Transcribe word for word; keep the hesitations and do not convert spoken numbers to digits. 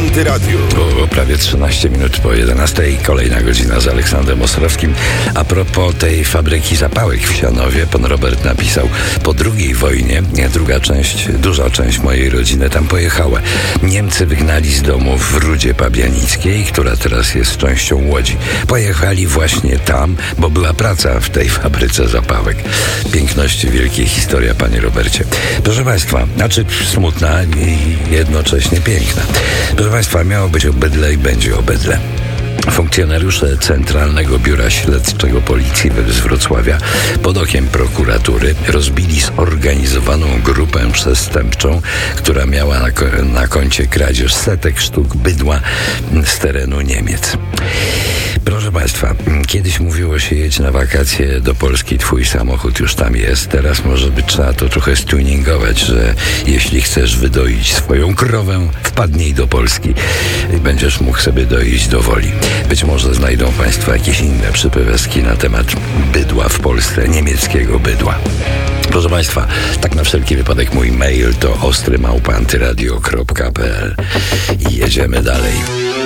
Antyradiu. Było prawie trzynaście minut po jedenastej. Kolejna godzina z Aleksandrem Ostrowskim. A propos tej fabryki zapałek w Sianowie, pan Robert napisał: po drugiej wojnie, druga część, duża część mojej rodziny tam pojechała. Niemcy wygnali z domu w Rudzie Pabianickiej, która teraz jest częścią Łodzi. Pojechali właśnie tam, bo była praca w tej fabryce zapałek. Piękności wielkiej historia, panie Robercie. Proszę państwa, znaczy smutna i jednocześnie piękna. Proszę państwa, miało być o bydle i będzie o bydle. Funkcjonariusze Centralnego Biura Śledczego Policji z Wrocławia pod okiem prokuratury rozbili zorganizowaną grupę przestępczą, która miała na, ko- na koncie kradzież setek sztuk bydła z terenu Niemiec. Proszę państwa, kiedyś mówiło się: jedź na wakacje do Polski, twój samochód już tam jest. Teraz może by trzeba to trochę stuningować, że jeśli chcesz wydoić swoją krowę, wpadnij do Polski i będziesz mógł sobie doić do woli. Być może znajdą państwo jakieś inne przypyweski na temat bydła w Polsce, niemieckiego bydła. Proszę państwa, tak na wszelki wypadek mój mail to ostry małpa antyradio kropka p l i jedziemy dalej.